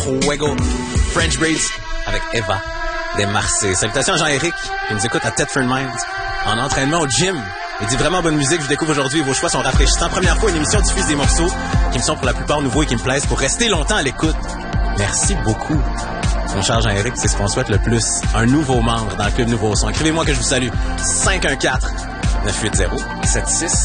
Fuego. French Braids avec Eva des Marseilles. Salutations à Jean-Éric qui nous écoute à Thetford Mines en entraînement au gym. Il dit vraiment bonne musique, je découvre aujourd'hui, vos choix sont rafraîchissants. Première fois, une émission diffuse des morceaux qui me sont pour la plupart nouveaux et qui me plaisent pour rester longtemps à l'écoute. Merci beaucoup. Mon cher Jean-Éric, c'est ce qu'on souhaite le plus. Un nouveau membre dans le Club Nouveau Son. Écrivez-moi que je vous salue. 514-980-76